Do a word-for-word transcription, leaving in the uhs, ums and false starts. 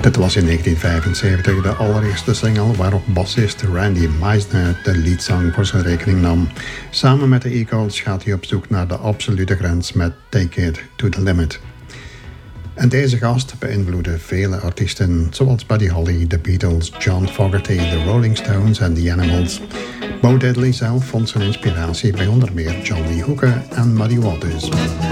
Dit was in negentien vijfenzeventig de allereerste single waarop bassist Randy Meisner de leadzang voor zijn rekening nam. Samen met de Eagles gaat hij op zoek naar de absolute grens met Take It to the Limit. En deze gast beïnvloedde vele artiesten zoals Buddy Holly, The Beatles, John Fogerty, The Rolling Stones en The Animals. Bo Diddley zelf vond zijn inspiratie bij onder meer John Lee Hooker en Muddy Waters.